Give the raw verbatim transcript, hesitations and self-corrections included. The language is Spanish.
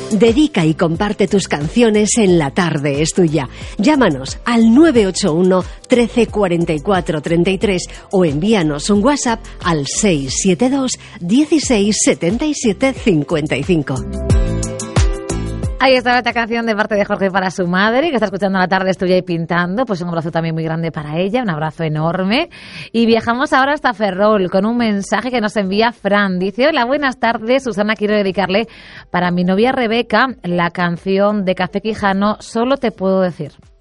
Dedica y comparte tus canciones en La Tarde es Tuya. Llámanos al nueve ocho uno, trece, cuarenta y cuatro, treinta y tres o envíanos un WhatsApp al seis siete dos, dieciséis, setenta y siete, cincuenta y cinco. Ahí está esta canción de parte de Jorge para su madre, que está escuchando La Tarde es Tuya y pintando. Pues un abrazo también muy grande para ella, un abrazo enorme. Y viajamos ahora hasta Ferrol con un mensaje que nos envía Fran. Dice: hola, buenas tardes, Susana, quiero dedicarle para mi novia Rebeca la canción de Café Quijano, Solo te puedo decir.